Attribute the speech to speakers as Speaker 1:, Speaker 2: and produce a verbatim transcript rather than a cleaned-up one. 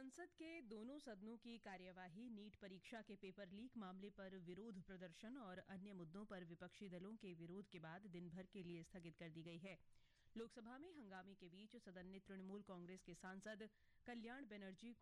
Speaker 1: संसद के दोनों सदनों की कार्यवाही नीट परीक्षा के पेपर लीक मामले पर विरोध प्रदर्शन और अन्य मुद्दों पर विपक्षी दलों के विरोध के बाद दिन भर के लिए स्थगित कर दी गई है। लोकसभा में हंगामे के बीच सदन ने तृणमूल कांग्रेस के सांसद कल्याण बनर्जी